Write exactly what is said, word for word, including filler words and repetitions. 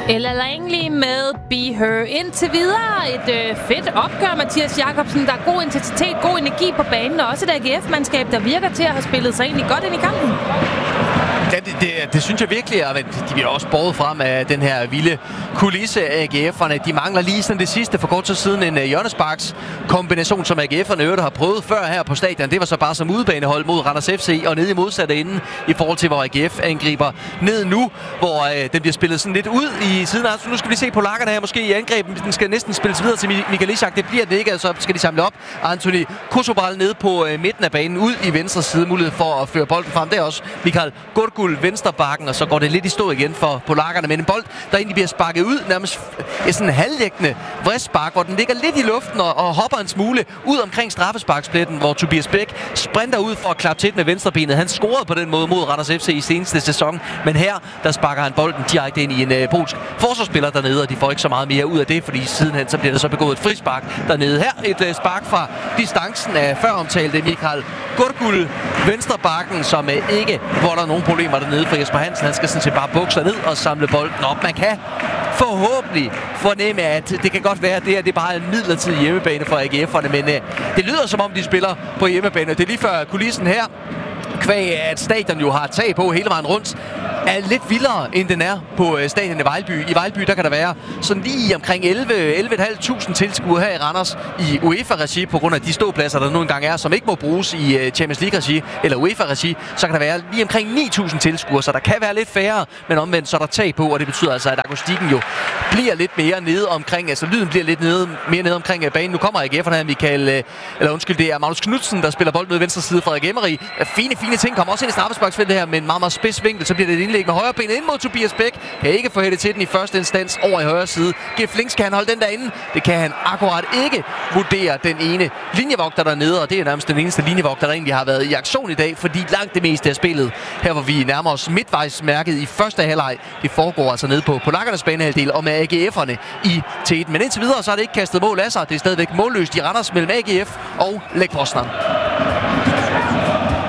Ella Langley med Be Her. Indtil videre et øh, fedt opgør, Mathias Jakobsen. Der er god intensitet, god energi på banen, og også et A G F-mandskab, der virker til at have spillet sig egentlig godt ind i kampen. Ja, det, det, det synes jeg virkelig, og de bliver også båret frem af den her vilde kulisse af A G F'erne. De mangler lige sådan det sidste for kort tid siden en uh, hjørnesparks kombination, som A G F'erne øvrigt har prøvet før her på stadion. Det var så bare som udebanehold mod Randers F C og nede i modsatte ende i forhold til, hvor A G F angriber ned nu, hvor uh, den bliver spillet sådan lidt ud i siden. Altså, nu skal vi se polakkerne her måske i angrebet. Den skal næsten spilles videre til Michael Ishak. Det bliver det ikke, altså skal de samle op. Anthony Kosobral nede på uh, midten af banen, ud i venstre side, mulighed for at føre bolden frem. Det er også Michael Gurgul venstre bakken, og så går det lidt i stå igen for polakkerne. Men en bold, der egentlig bliver sparket ud, nærmest et sådan halvlæggende vristspark, hvor den ligger lidt i luften og, og hopper en smule ud omkring straffesparkspletten, hvor Tobias Bæk sprinter ud for at klappe til med venstrebenet. Han scorede på den måde mod Randers F C i seneste sæson, men her, der sparker han bolden direkte ind i en uh, polsk forsvarsspiller dernede, og de får ikke så meget mere ud af det, fordi sidenhen så bliver der så begået et frispark dernede. Her et uh, spark fra distancen af før omtalte Michael Gurgul, venstrebakken, som uh, ikke volder nogen problemer dernede for Jesper Hansen. Han skal sådan set bare bukke sig ned og samle bolden op. Man kan forhåbentlig fornemme, at det kan godt være, at det her det er bare en midlertidig hjemmebane for A G F'erne, men uh, det lyder som om, de spiller på hjemmebane. Det er lige før kulissen her, kvæg at stadion jo har tag på hele vejen rundt, er lidt vildere, end den er på stadion i Vejlby. I Vejlby, der kan der være sådan lige omkring elleve elleve tusind fem hundrede tilskuere her i Randers i UEFA-regi, på grund af de ståpladser, der nu engang er, som ikke må bruges i Champions League-regi eller UEFA-regi. Så kan der være lige omkring ni tusind tilskuere, så der kan være lidt færre, men omvendt så er der tag på, og det betyder altså, at akustikken jo bliver lidt mere nede omkring, altså lyden bliver lidt nede, mere nede omkring banen. Nu kommer A G F'erne her, Michael, eller undskyld, det er Magnus Knudsen, der spiller bold nede venstre side fra Emery. Fine, fine ting kommer også ind i straffesparksfeltet her, med en meget, meget spids vinkel, så bliver det et indlæg med højre ben ind mod Tobias Bæk. Kan ikke få hættet til den i første instans over i højre side. Gef Links, kan han holde den derinde? Det kan han akkurat ikke. Vurdere den ene linjevogter dernede, og det er nærmest den eneste linjevogter, der egentlig har været i aktion i dag, fordi langt det meste af spillet, her hvor vi nærmer os midtvejsmærket i første halvleg, det foregår altså nede på polakkernes banehalvdel og med A G F'erne i teten. Men indtil videre så har det ikke kastet mål af sig. Det er stadigvæk målløst i Randers mellem A G F og Lech Poznan.